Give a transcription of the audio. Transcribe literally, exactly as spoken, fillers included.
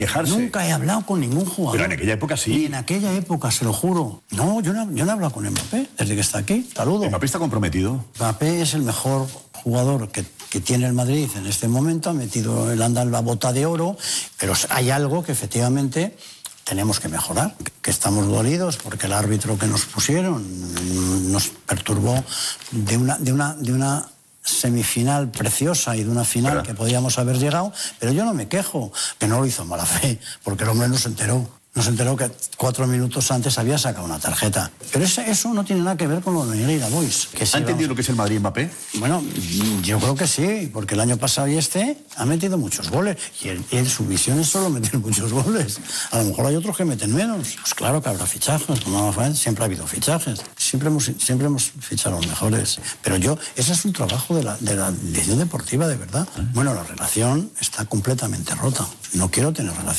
Quejarse. Nunca he hablado con ningún jugador. Pero en aquella época sí. Y en aquella época, se lo juro. No, yo no, yo no he hablado con Mbappé desde que está aquí. Saludo. ¿Mbappé está comprometido? Mbappé es el mejor jugador que, que tiene el Madrid en este momento. Ha metido el anda en la bota de oro. Pero hay algo que efectivamente tenemos que mejorar. Que estamos dolidos porque el árbitro que nos pusieron nos perturbó de una... De una, de una semifinal preciosa y de una final pero... que podíamos haber llegado, pero yo no me quejo, que no lo hizo en mala fe, porque el hombre no se enteró. No se enteró que cuatro minutos antes había sacado una tarjeta. Pero ese, eso no tiene nada que ver con lo de Negreira Boys. Que ¿Ha entendido lo que es el Madrid Mbappé? Bueno, yo creo que sí, porque el año pasado y este ha metido muchos goles. Y él, él, su visión es solo meter muchos goles. A lo mejor hay otros que meten menos. Pues claro que habrá fichajes, como Rafael, siempre ha habido fichajes. Siempre hemos, siempre hemos fichado los mejores. Pero yo, ese es un trabajo de la, de la dirección deportiva, de verdad. Bueno, la relación está completamente rota. No quiero tener relación.